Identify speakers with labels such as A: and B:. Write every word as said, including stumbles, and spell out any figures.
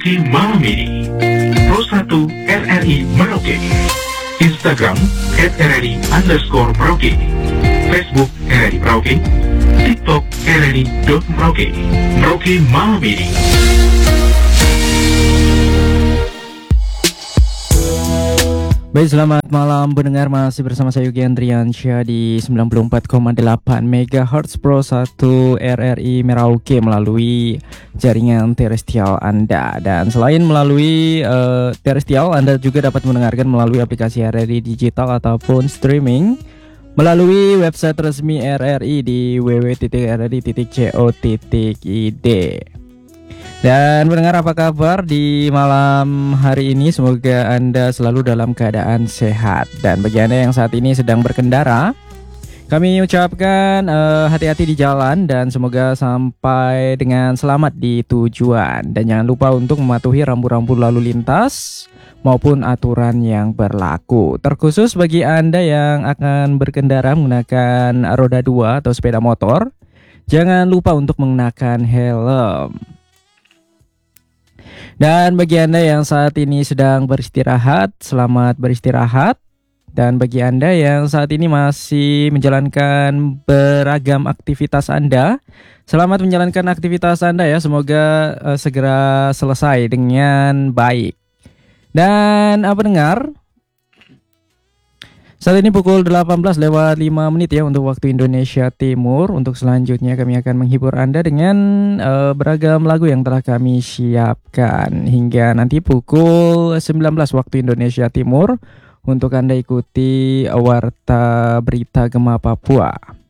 A: Merauke malam ini. Pro satu R R I Merauke. Instagram at R R I underscore Merauke. Facebook R R I Merauke. TikTok R R I dot Merauke. Merauke malam ini.
B: Baik, selamat malam pendengar, masih bersama saya Yogi Andriansyah di sembilan puluh empat koma delapan megahertz Pro satu R R I Merauke melalui jaringan terestrial Anda. Dan selain melalui uh, terestrial, Anda juga dapat mendengarkan melalui aplikasi R R I digital ataupun streaming melalui website resmi R R I di w w w titik r r i titik co titik i d. Dan mendengar, apa kabar di malam hari ini? Semoga Anda selalu dalam keadaan sehat. Dan bagi Anda yang saat ini sedang berkendara, kami ucapkan uh, hati-hati di jalan dan semoga sampai dengan selamat di tujuan. Dan jangan lupa untuk mematuhi rambu-rambu lalu lintas maupun aturan yang berlaku. Terkhusus bagi Anda yang akan berkendara menggunakan roda dua atau sepeda motor, jangan lupa untuk mengenakan helm. Dan bagi Anda yang saat ini sedang beristirahat, selamat beristirahat. Dan bagi Anda yang saat ini masih menjalankan beragam aktivitas Anda, selamat menjalankan aktivitas Anda ya. Semoga uh, segera selesai dengan baik. Dan apa dengar? Saat ini pukul delapan belas lewat lima menit ya untuk waktu Indonesia Timur. Untuk selanjutnya kami akan menghibur Anda dengan uh, beragam lagu yang telah kami siapkan hingga nanti pukul sembilan belas waktu Indonesia Timur untuk Anda ikuti Warta Berita Gema Papua.